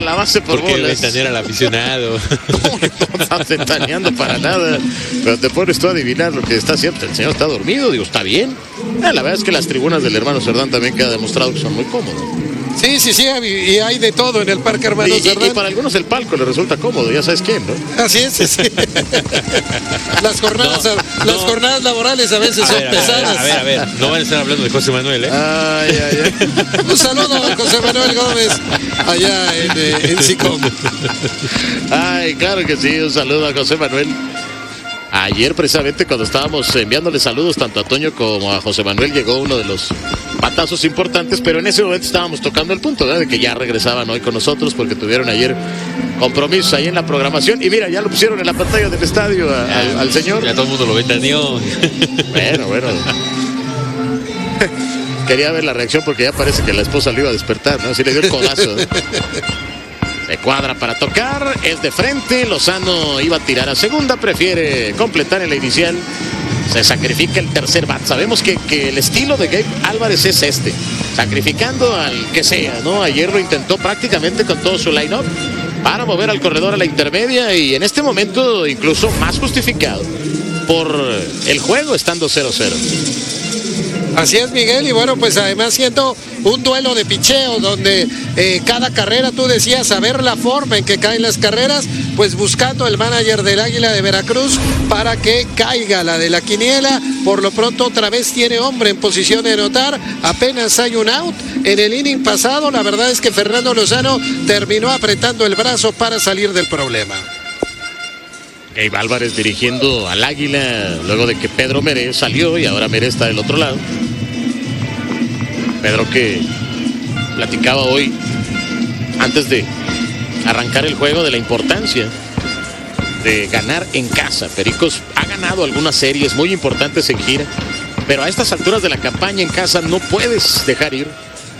la base por porque bolas. ventanear al aficionado. No estás ventaneando para nada. Pero te pones tú a adivinar lo que está haciendo. El señor está dormido, digo, está bien. La verdad es que las tribunas del hermano Cerdán también queda demostrado que son muy cómodas. Sí, y hay de todo en el Parque Hermano Cerdán. Y para algunos el palco le resulta cómodo, ya sabes quién, ¿no? Así es, sí. Las jornadas laborales a veces son pesadas. A ver, no van a estar hablando de José Manuel, ¿eh? Ay. Un saludo a José Manuel Gómez, allá en SICOM. Ay, claro que sí, un saludo a José Manuel. Ayer precisamente cuando estábamos enviándole saludos tanto a Toño como a José Manuel llegó uno de los patazos importantes, pero en ese momento estábamos tocando el punto, ¿verdad? De que ya regresaban hoy con nosotros porque tuvieron ayer compromisos ahí en la programación y mira, ya lo pusieron en la pantalla del estadio al señor. Ya todo el mundo lo ventaneó. Bueno. Quería ver la reacción porque ya parece que la esposa lo iba a despertar, ¿no? Así le dio el codazo, ¿no? Se cuadra para tocar, es de frente, Lozano iba a tirar a segunda, prefiere completar en la inicial, se sacrifica el tercer bat. Sabemos que el estilo de Gabe Álvarez es sacrificando al que sea, ¿no? Ayer lo intentó prácticamente con todo su line-up para mover al corredor a la intermedia y en este momento incluso más justificado por el juego estando 0-0. Así es, Miguel, y bueno, pues además siendo un duelo de picheo donde cada carrera, tú decías, saber la forma en que caen las carreras, pues buscando el manager del Águila de Veracruz para que caiga la de la quiniela. Por lo pronto otra vez tiene hombre en posición de anotar, apenas hay un out. En el inning pasado, la verdad es que Fernando Lozano terminó apretando el brazo para salir del problema. Gabe Álvarez dirigiendo al Águila luego de que Pedro Meré salió y ahora Meré está del otro lado. Pedro que platicaba hoy antes de arrancar el juego de la importancia de ganar en casa. Pericos ha ganado algunas series muy importantes en gira, pero a estas alturas de la campaña en casa no puedes dejar ir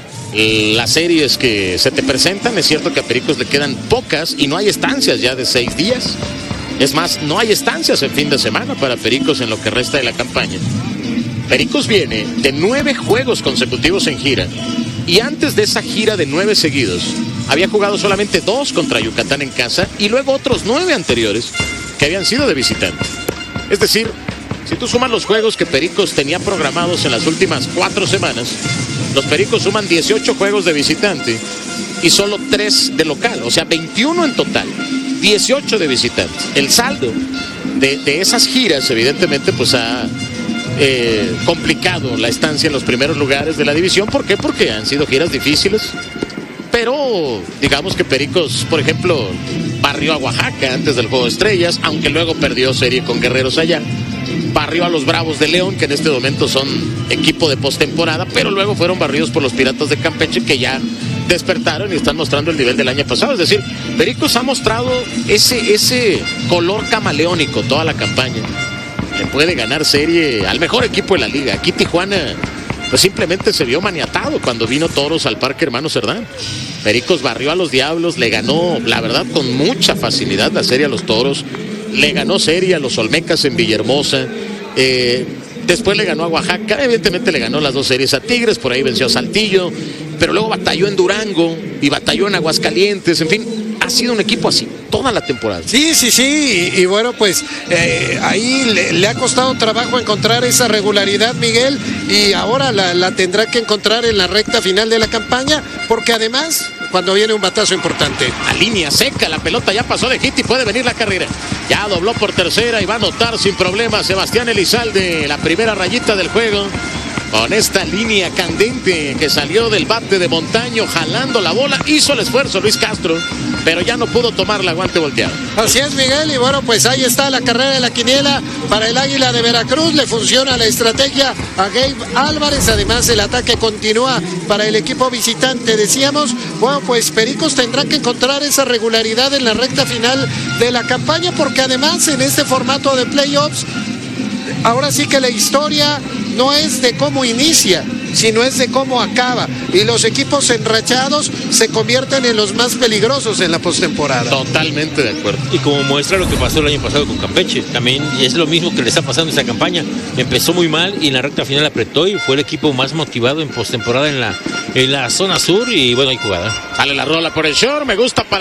las series que se te presentan. Es cierto que a Pericos le quedan pocas y no hay estancias ya de 6 días. Es más, no hay estancias el fin de semana para Pericos en lo que resta de la campaña. Pericos viene de 9 juegos consecutivos en gira y antes de esa gira de 9 seguidos había jugado solamente 2 contra Yucatán en casa y luego otros 9 anteriores que habían sido de visitante. Es decir, si tú sumas los juegos que Pericos tenía programados en las últimas 4 semanas, los Pericos suman 18 juegos de visitante y solo 3 de local, o sea 21 en total. 18 de visitantes. El saldo de esas giras, evidentemente, pues ha complicado la estancia en los primeros lugares de la división. ¿Por qué? Porque han sido giras difíciles. Pero digamos que Pericos, por ejemplo, barrió a Oaxaca antes del Juego de Estrellas, aunque luego perdió serie con Guerreros allá. Barrió a los Bravos de León, que en este momento son equipo de postemporada, pero luego fueron barridos por los Piratas de Campeche, que ya despertaron y están mostrando el nivel del año pasado. Es decir, Pericos ha mostrado ese color camaleónico toda la campaña. Le puede ganar serie al mejor equipo de la liga. Aquí Tijuana pues simplemente se vio maniatado cuando vino Toros al Parque Hermano Cerdán. Pericos barrió a los Diablos, le ganó, la verdad, con mucha facilidad la serie a los Toros. Le ganó serie a los Olmecas en Villahermosa. Después le ganó a Oaxaca. Evidentemente le ganó las 2 series a Tigres. Por ahí venció a Saltillo. Pero luego batalló en Durango y batalló en Aguascalientes. En fin, ha sido un equipo así toda la temporada. Sí. Y bueno, pues ahí le ha costado trabajo encontrar esa regularidad, Miguel. Y ahora la tendrá que encontrar en la recta final de la campaña. Porque además, cuando viene un batazo importante. A línea seca, la pelota ya pasó de hit y puede venir la carrera. Ya dobló por tercera y va a anotar sin problema Sebastián Elizalde, la primera rayita del juego. Con esta línea candente que salió del bate de Montaño, jalando la bola, hizo el esfuerzo Luis Castro, pero ya no pudo tomar la guante volteado. Así es, Miguel, y bueno, pues ahí está la carrera de la quiniela para el Águila de Veracruz. Le funciona la estrategia a Gabe Álvarez, además el ataque continúa para el equipo visitante. Decíamos, bueno, pues Pericos tendrá que encontrar esa regularidad en la recta final de la campaña, porque además en este formato de playoffs, ahora sí que la historia no es de cómo inicia, sino es de cómo acaba. Y los equipos enrachados se convierten en los más peligrosos en la postemporada. Totalmente de acuerdo. Y como muestra lo que pasó el año pasado con Campeche, también es lo mismo que le está pasando en esta campaña. Empezó muy mal y en la recta final apretó y fue el equipo más motivado en postemporada en la zona sur y bueno, hay jugada. Sale la rola por el short, me gusta para